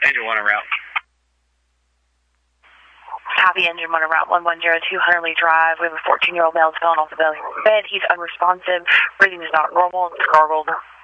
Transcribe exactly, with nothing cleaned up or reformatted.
Engine one en route. Copy, engine one en route, one one zero two Hunterly Drive. We have a fourteen-year-old male fallen off the bed. He's unresponsive. Breathing is not normal. It's gargled.